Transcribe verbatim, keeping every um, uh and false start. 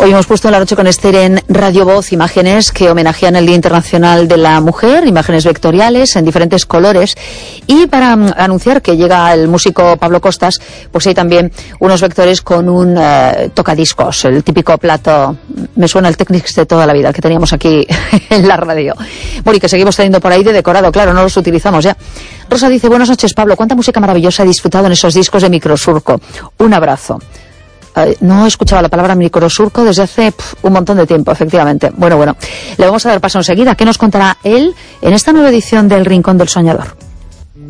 Hoy hemos puesto en la noche con Esther en Radio Voz imágenes que homenajean el Día Internacional de la Mujer, imágenes vectoriales en diferentes colores. Y para um, anunciar que llega el músico Pablo Costas, pues hay también unos vectores con un uh, tocadiscos, el típico plato, me suena el Technics de toda la vida que teníamos aquí en la radio. Bueno, y que seguimos teniendo por ahí de decorado, claro, no los utilizamos ya. Rosa dice, buenas noches Pablo, cuánta música maravillosa he disfrutado en esos discos de Microsurco. Un abrazo. Uh, no he escuchado la palabra microsurco desde hace pff, un montón de tiempo, efectivamente. Bueno, bueno, le vamos a dar paso enseguida. ¿Qué nos contará él en esta nueva edición del Rincón del Soñador?